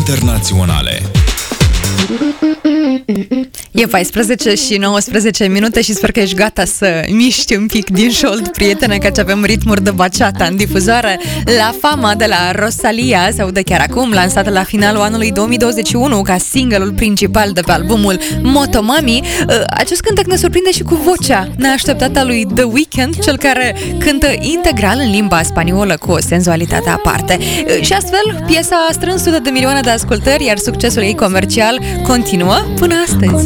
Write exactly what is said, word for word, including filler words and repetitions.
internaționale. E paisprezece și nouăsprezece minute și sper că ești gata să miști un pic din șold, prietene, căci avem ritmuri de bachata în difuzoare. La Fama de la Rosalia se aude chiar acum, lansată la finalul anului două mii douăzeci și unu ca single-ul principal de pe albumul Motomami. Acest cântec ne surprinde și cu vocea neașteptată a lui The Weeknd, cel care cântă integral în limba spaniolă cu o senzualitate aparte. Și astfel, piesa a strâns sute de milioane de ascultări, iar succesul ei comercial continuă până astăzi.